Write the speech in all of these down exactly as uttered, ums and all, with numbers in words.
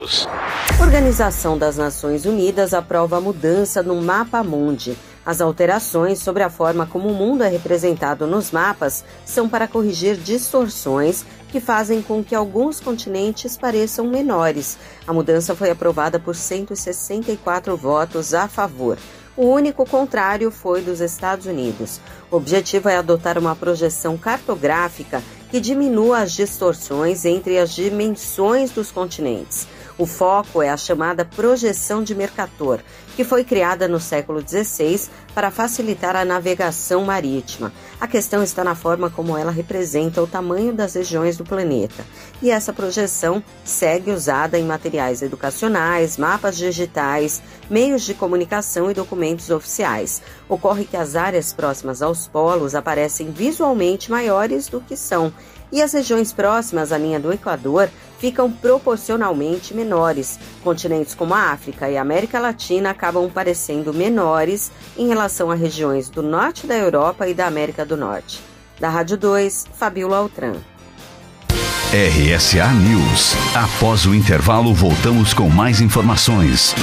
Organização das Nações Unidas aprova a mudança no Mapa Mundi. As alterações sobre a forma como o mundo é representado nos mapas são para corrigir distorções que fazem com que alguns continentes pareçam menores. A mudança foi aprovada por cento e sessenta e quatro votos a favor. O único contrário foi dos Estados Unidos. O objetivo é adotar uma projeção cartográfica que diminua as distorções entre as dimensões dos continentes. O foco é a chamada projeção de Mercator, que foi criada no século dezesseis para facilitar a navegação marítima. A questão está na forma como ela representa o tamanho das regiões do planeta. E essa projeção segue usada em materiais educacionais, mapas digitais, meios de comunicação e documentos oficiais. Ocorre que as áreas próximas aos polos aparecem visualmente maiores do que são, e as regiões próximas à linha do Equador ficam proporcionalmente menores. Continentes como a África e a América Latina acabam parecendo menores em relação a regiões do norte da Europa e da América do Norte. Da Rádio dois, Fabíola Altran. R S A News. Após o intervalo, voltamos com mais informações.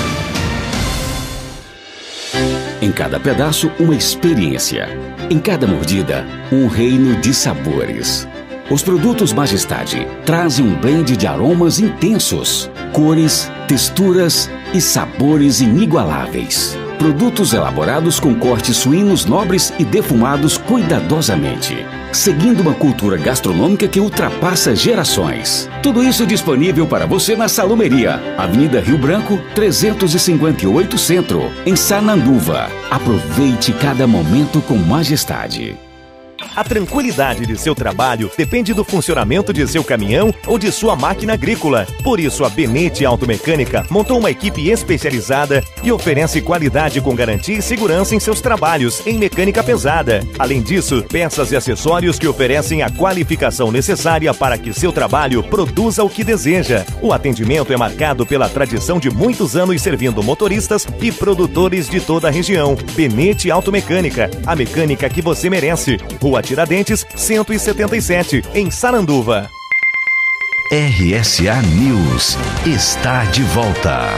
Em cada pedaço, uma experiência. Em cada mordida, um reino de sabores. Os produtos Majestade trazem um blend de aromas intensos, cores, texturas e sabores inigualáveis. Produtos elaborados com cortes suínos nobres e defumados cuidadosamente, seguindo uma cultura gastronômica que ultrapassa gerações. Tudo isso disponível para você na Salumeria, Avenida Rio Branco, trezentos e cinquenta e oito Centro, em Sananduva. Aproveite cada momento com Majestade. A tranquilidade de seu trabalho depende do funcionamento de seu caminhão ou de sua máquina agrícola. Por isso, a Benete Automecânica montou uma equipe especializada e oferece qualidade com garantia e segurança em seus trabalhos em mecânica pesada. Além disso, peças e acessórios que oferecem a qualificação necessária para que seu trabalho produza o que deseja. O atendimento é marcado pela tradição de muitos anos servindo motoristas e produtores de toda a região. Benete Automecânica, a mecânica que você merece. Rua Tiradentes, cento e setenta e sete, em Saranduva. R S A News está de volta.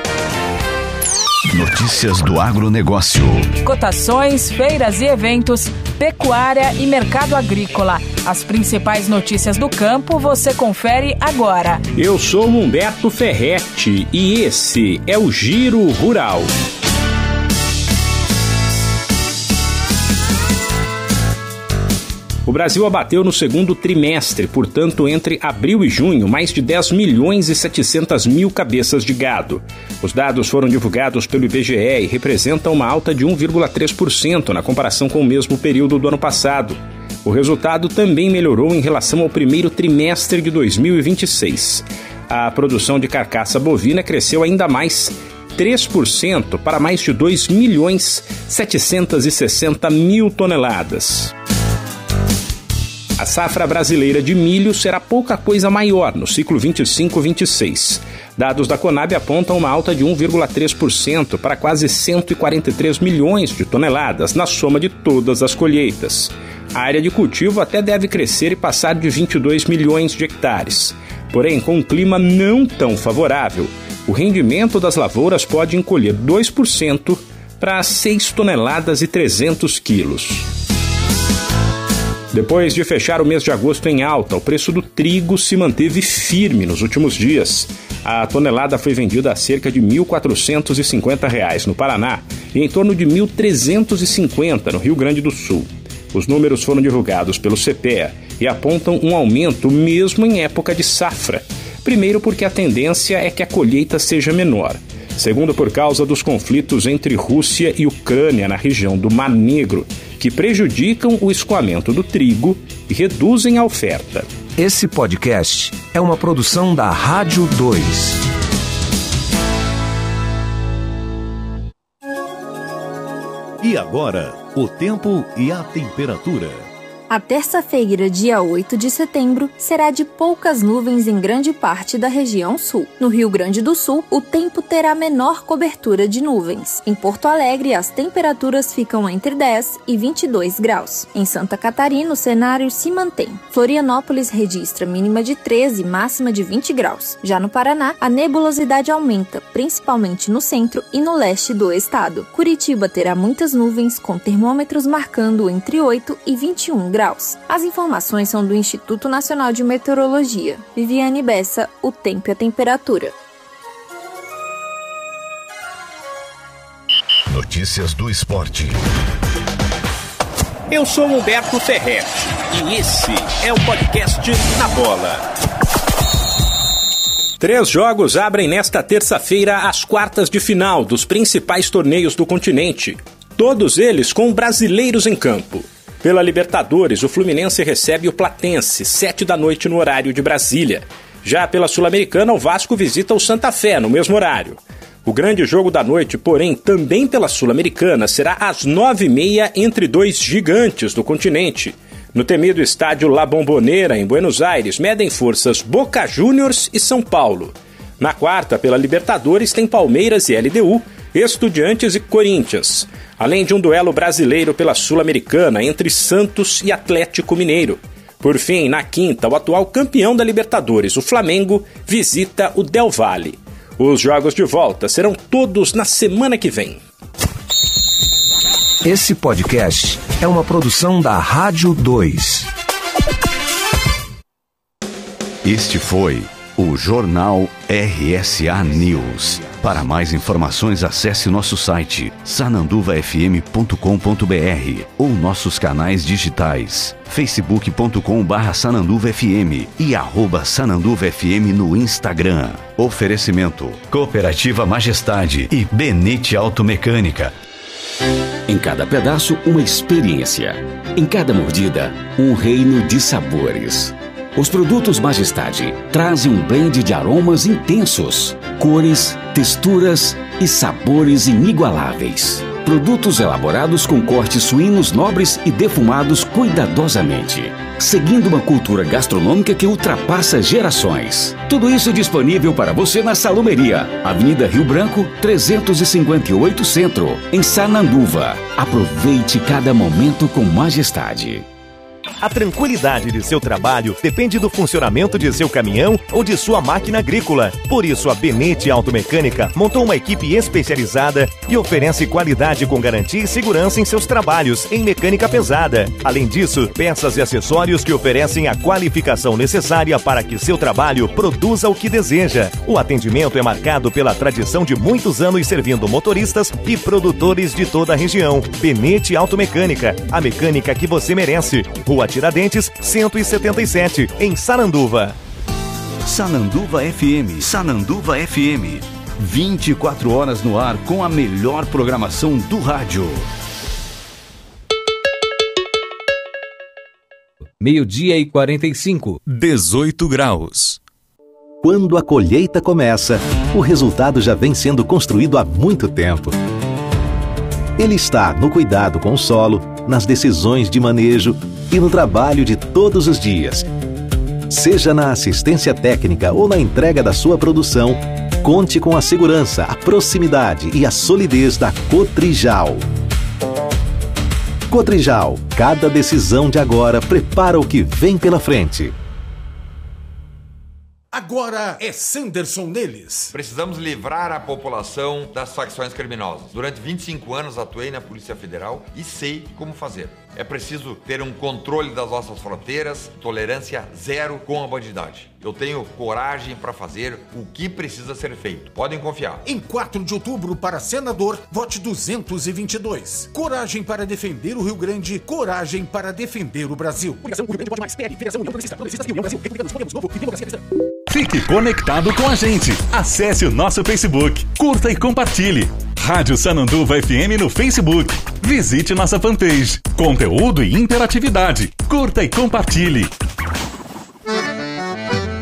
Notícias do agronegócio. Cotações, feiras e eventos, pecuária e mercado agrícola. As principais notícias do campo você confere agora. Eu sou Humberto Ferretti e esse é o Giro Rural. O Brasil abateu no segundo trimestre, portanto, entre abril e junho, mais de dez milhões e setecentas mil cabeças de gado. Os dados foram divulgados pelo I B G E e representam uma alta de um vírgula três por cento na comparação com o mesmo período do ano passado. O resultado também melhorou em relação ao primeiro trimestre de dois mil e vinte e seis. A produção de carcaça bovina cresceu ainda mais, três por cento, para mais de dois milhões setecentas e sessenta mil toneladas. A safra brasileira de milho será pouca coisa maior no ciclo vinte e cinco vinte e seis. Dados da Conab apontam uma alta de um vírgula três por cento para quase cento e quarenta e três milhões de toneladas na soma de todas as colheitas. A área de cultivo até deve crescer e passar de vinte e dois milhões de hectares. Porém, com um clima não tão favorável, o rendimento das lavouras pode encolher dois por cento para seis toneladas e trezentos quilos. Depois de fechar o mês de agosto em alta, o preço do trigo se manteve firme nos últimos dias. A tonelada foi vendida a cerca de mil quatrocentos e cinquenta reais no Paraná e em torno de mil trezentos e cinquenta no Rio Grande do Sul. Os números foram divulgados pelo C P E A e apontam um aumento mesmo em época de safra. Primeiro porque a tendência é que a colheita seja menor. Segundo, por causa dos conflitos entre Rússia e Ucrânia na região do Mar Negro, que prejudicam o escoamento do trigo e reduzem a oferta. Esse podcast é uma produção da Rádio dois. E agora, o tempo e a temperatura. A terça-feira, dia oito de setembro, será de poucas nuvens em grande parte da região sul. No Rio Grande do Sul, o tempo terá menor cobertura de nuvens. Em Porto Alegre, as temperaturas ficam entre dez e vinte e dois graus. Em Santa Catarina, o cenário se mantém. Florianópolis registra mínima de treze e máxima de vinte graus. Já no Paraná, a nebulosidade aumenta, principalmente no centro e no leste do estado. Curitiba terá muitas nuvens, com termômetros marcando entre oito e vinte e um graus. As informações são do Instituto Nacional de Meteorologia. Viviane Bessa, o tempo e a temperatura. Notícias do esporte. Eu sou Humberto Ferretti e esse é o podcast Na Bola. Três jogos abrem nesta terça-feira as quartas de final dos principais torneios do continente. Todos eles com brasileiros em campo. Pela Libertadores, o Fluminense recebe o Platense, sete da noite no horário de Brasília. Já pela Sul-Americana, o Vasco visita o Santa Fé no mesmo horário. O grande jogo da noite, porém, também pela Sul-Americana, será às nove e meia entre dois gigantes do continente. No temido estádio La Bombonera, em Buenos Aires, medem forças Boca Juniors e São Paulo. Na quarta, pela Libertadores, tem Palmeiras e L D U, Estudiantes e Corinthians, além de um duelo brasileiro pela Sul-Americana entre Santos e Atlético Mineiro. Por fim, na quinta, o atual campeão da Libertadores, o Flamengo, visita o Del Valle. Os jogos de volta serão todos na semana que vem. Esse podcast é uma produção da Rádio dois. Este foi o Jornal R S A News. Para mais informações, acesse nosso site sananduva f m ponto com ponto b r ou nossos canais digitais facebook ponto com barra sananduva f m e arroba sananduva f m no Instagram. Oferecimento: Cooperativa Majestade e Benete Automecânica. Em cada pedaço, uma experiência. Em cada mordida, um reino de sabores. Os produtos Majestade trazem um blend de aromas intensos, cores, texturas e sabores inigualáveis. Produtos elaborados com cortes suínos nobres e defumados cuidadosamente, seguindo uma cultura gastronômica que ultrapassa gerações. Tudo isso disponível para você na Salumeria, Avenida Rio Branco, trezentos e cinquenta e oito Centro, em Sananduva. Aproveite cada momento com Majestade. A tranquilidade de seu trabalho depende do funcionamento de seu caminhão ou de sua máquina agrícola. Por isso, a Benete Automecânica montou uma equipe especializada e oferece qualidade com garantia e segurança em seus trabalhos em mecânica pesada. Além disso, peças e acessórios que oferecem a qualificação necessária para que seu trabalho produza o que deseja. O atendimento é marcado pela tradição de muitos anos servindo motoristas e produtores de toda a região. Benete Automecânica, a mecânica que você merece. Rua Tiradentes, cento e setenta e sete, em Sananduva. Sananduva F M. Sananduva F M. vinte e quatro horas no ar com a melhor programação do rádio. Meio-dia e quarenta e cinco. dezoito graus. Quando a colheita começa, o resultado já vem sendo construído há muito tempo. Ele está no cuidado com o solo, nas decisões de manejo e no trabalho de todos os dias. Seja na assistência técnica ou na entrega da sua produção, conte com a segurança, a proximidade e a solidez da Cotrijal. Cotrijal, cada decisão de agora prepara o que vem pela frente. Agora é Sanderson neles. Precisamos livrar a população das facções criminosas. Durante vinte e cinco anos atuei na Polícia Federal e sei como fazer. É preciso ter um controle das nossas fronteiras, tolerância zero com a bandidagem. Eu tenho coragem para fazer o que precisa ser feito. Podem confiar. Em quatro de outubro, para senador, vote duzentos e vinte e dois. Coragem para defender o Rio Grande, coragem para defender o Brasil. União, o Rio Grande pode mais. P L, Federação União Progressista, Progressistas e União Brasil. Republicanos, Podemos, Novo e Democracia Cristã. Fique conectado com a gente. Acesse o nosso Facebook, curta e compartilhe. Rádio Sananduva F M no Facebook. Visite nossa fanpage. Conteúdo e interatividade. Curta e compartilhe.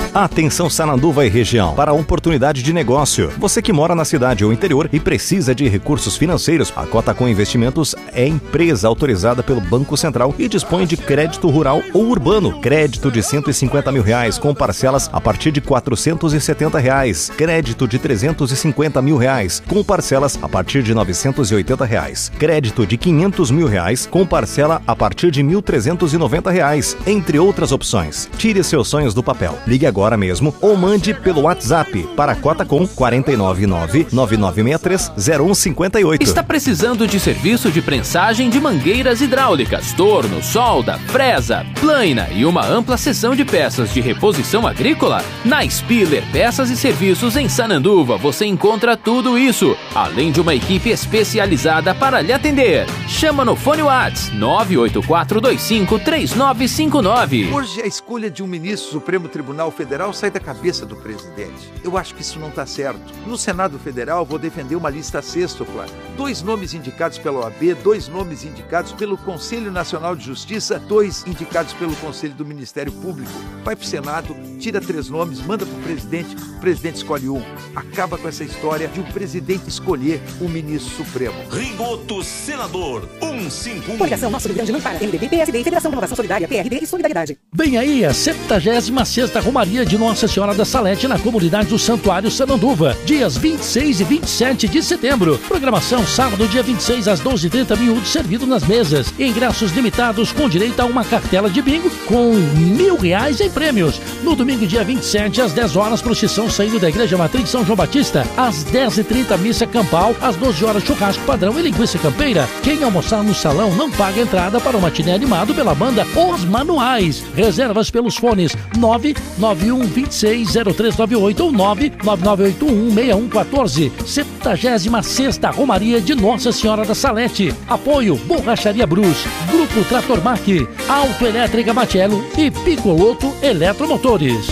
Atenção Sananduva e região, para a oportunidade de negócio. Você que mora na cidade ou interior e precisa de recursos financeiros, a Cotacom Investimentos é empresa autorizada pelo Banco Central e dispõe de crédito rural ou urbano. Crédito de cento e cinquenta mil reais com parcelas a partir de quatrocentos e setenta reais. Crédito de trezentos e cinquenta mil reais com parcelas a partir de novecentos e oitenta reais. Crédito de quinhentos mil reais com parcela a partir de mil trezentos e noventa reais, entre outras opções. Tire seus sonhos do papel. Ligue agora mesmo ou mande pelo WhatsApp para Cotacom quatro nove nove, nove nove seis três, zero um cinco oito. Está precisando de serviço de prensagem de mangueiras hidráulicas, torno, solda, fresa, plaina e uma ampla seção de peças de reposição agrícola? Na Spiller Peças e Serviços em Sananduva você encontra tudo isso, além de uma equipe especializada para lhe atender. Chama no fone WhatsApp nove oito quatro dois cinco três nove cinco nove. Hoje a escolha de um ministro do Supremo Tribunal Federal sai da cabeça do presidente. Eu acho que isso não está certo. No Senado Federal vou defender uma lista sextupla. Dois nomes indicados pela O A B, dois nomes indicados pelo Conselho Nacional de Justiça, dois indicados pelo Conselho do Ministério Público. Vai pro Senado, tira três nomes, manda pro presidente, o presidente escolhe um. Acaba com essa história de o presidente escolher o ministro supremo. Rigoto Senador cento e cinquenta e um. Coligação Nosso Rio Grande não para. M D B, P S D, Federação Renovação Solidária, P R B e Solidariedade. Vem aí a setagésima sexta Romaria de Nossa Senhora da Salete na comunidade do Santuário Sananduva, dias vinte e seis e vinte e sete de setembro. Programação sábado, dia vinte e seis às doze e trinta, miúdo servido nas mesas. Ingressos limitados com direito a uma cartela de bingo com mil reais em prêmios. No domingo, dia vinte e sete, às dez horas, procissão saindo da Igreja Matriz São João Batista. Às dez e trinta, missa campal. Às doze horas, churrasco padrão e linguiça campeira. Quem almoçar no salão não paga entrada para o matiné animado pela banda Os Manuais. Reservas pelos fones nove nove um dois seis zero três nove oito ou nove nove nove oito um seis um um quatro. setagésima sexta Romaria de Nossa Senhora da Salete. Apoio Borracharia Brus, Grupo Trator Mac, Autoelétrica Matiello e Picoloto Eletromotores.